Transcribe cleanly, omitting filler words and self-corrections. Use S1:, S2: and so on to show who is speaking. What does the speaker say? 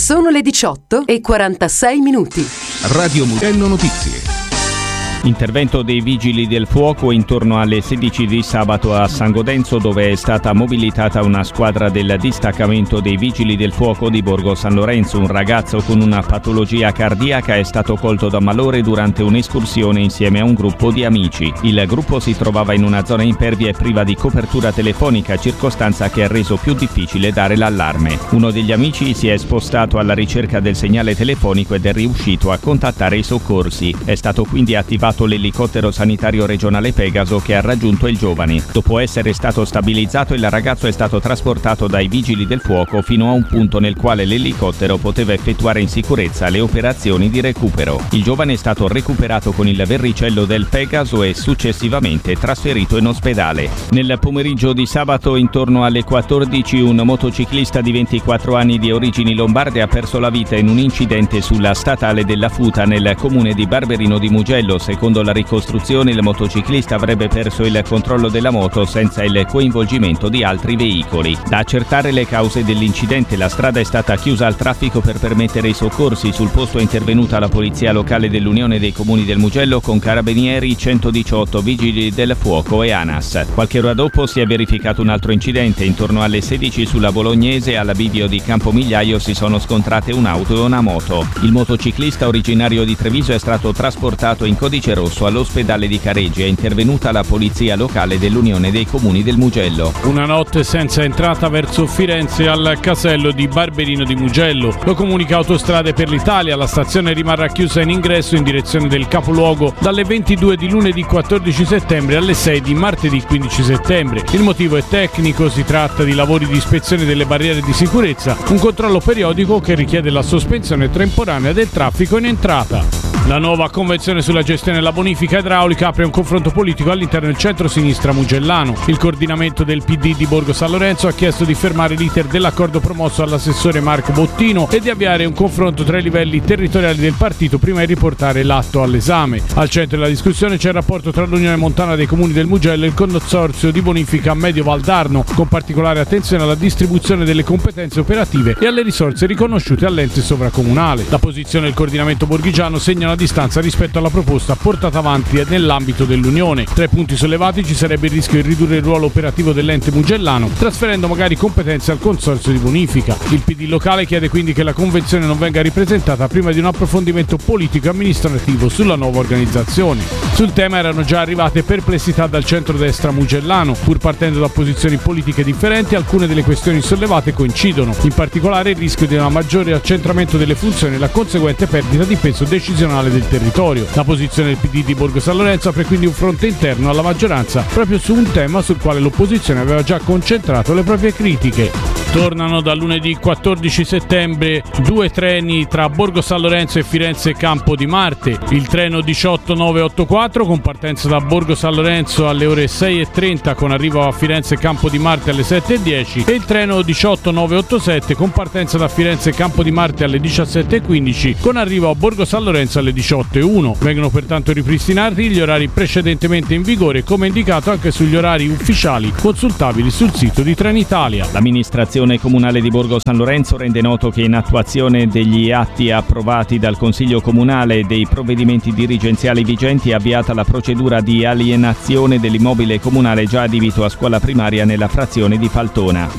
S1: Sono le 18:46.
S2: Radio Mugello Notizie.
S3: Intervento dei vigili del fuoco intorno alle 16 di sabato a San Godenzo, dove è stata mobilitata una squadra del distaccamento dei vigili del fuoco di Borgo San Lorenzo. Un ragazzo con una patologia cardiaca è stato colto da malore durante un'escursione insieme a un gruppo di amici. Il gruppo si trovava in una zona impervia e priva di copertura telefonica, circostanza che ha reso più difficile dare l'allarme. Uno degli amici si è spostato alla ricerca del segnale telefonico ed è riuscito a contattare i soccorsi. È stato quindi attivato l'elicottero sanitario regionale Pegaso, che ha raggiunto il giovane. Dopo essere stato stabilizzato, il ragazzo è stato trasportato dai vigili del fuoco fino a un punto nel quale l'elicottero poteva effettuare in sicurezza le operazioni di recupero. Il giovane è stato recuperato con il verricello del Pegaso e successivamente trasferito in ospedale. Nel pomeriggio di sabato, intorno alle 14, un motociclista di 24 anni di origini lombarde ha perso la vita in un incidente sulla statale della Futa nel comune di Barberino di Mugello. Secondo la ricostruzione, il motociclista avrebbe perso il controllo della moto senza il coinvolgimento di altri veicoli. Da accertare le cause dell'incidente, la strada è stata chiusa al traffico per permettere i soccorsi. Sul posto è intervenuta la polizia locale dell'Unione dei Comuni del Mugello con carabinieri, 118 vigili del fuoco e ANAS. Qualche ora dopo si è verificato un altro incidente. Intorno alle 16 sulla Bolognese, alla bivio di Campomigliaio, si sono scontrate un'auto e una moto. Il motociclista, originario di Treviso, è stato trasportato in codice rosso all'ospedale di Careggi. È intervenuta la polizia locale dell'Unione dei Comuni del Mugello.
S4: Una notte senza entrata verso Firenze al casello di Barberino di Mugello. Lo comunica Autostrade per l'Italia. La stazione rimarrà chiusa in ingresso in direzione del capoluogo dalle 22 di lunedì 14 settembre alle 6 di martedì 15 settembre. Il motivo è tecnico, si tratta di lavori di ispezione delle barriere di sicurezza, un controllo periodico che richiede la sospensione temporanea del traffico in entrata. La nuova convenzione sulla gestione della bonifica idraulica apre un confronto politico all'interno del centro-sinistra mugellano. Il coordinamento del PD di Borgo San Lorenzo ha chiesto di fermare l'iter dell'accordo promosso all'assessore Marco Bottino e di avviare un confronto tra i livelli territoriali del partito prima di riportare l'atto all'esame. Al centro della discussione c'è il rapporto tra l'Unione Montana dei Comuni del Mugello e il consorzio di bonifica Medio Valdarno, con particolare attenzione alla distribuzione delle competenze operative e alle risorse riconosciute all'ente sovracomunale. La posizione del coordinamento borghigiano segna una distanza rispetto alla proposta portata avanti nell'ambito dell'Unione. Tra i punti sollevati ci sarebbe il rischio di ridurre il ruolo operativo dell'ente mugellano, trasferendo magari competenze al consorzio di bonifica. Il PD locale chiede quindi che la convenzione non venga ripresentata prima di un approfondimento politico e amministrativo sulla nuova organizzazione. Sul tema erano già arrivate perplessità dal centrodestra mugellano. Pur partendo da posizioni politiche differenti, alcune delle questioni sollevate coincidono, in particolare il rischio di un maggiore accentramento delle funzioni e la conseguente perdita di peso decisionale del territorio. La posizione del PD di Borgo San Lorenzo apre quindi un fronte interno alla maggioranza proprio su un tema sul quale l'opposizione aveva già concentrato le proprie critiche. Tornano da lunedì 14 settembre 2 treni tra Borgo San Lorenzo e Firenze Campo di Marte. Il treno 18984 con partenza da Borgo San Lorenzo alle ore 6:30 con arrivo a Firenze Campo di Marte alle 7:10 e il treno 18987 con partenza da Firenze Campo di Marte alle 17:15 con arrivo a Borgo San Lorenzo alle 18:01. Vengono pertanto ripristinati gli orari precedentemente in vigore, come indicato anche sugli orari ufficiali consultabili sul sito di Trenitalia.
S3: L'amministrazione comunale di Borgo San Lorenzo rende noto che in attuazione degli atti approvati dal Consiglio Comunale e dei provvedimenti dirigenziali vigenti è avviata la procedura di alienazione dell'immobile comunale già adibito a scuola primaria nella frazione di Faltona.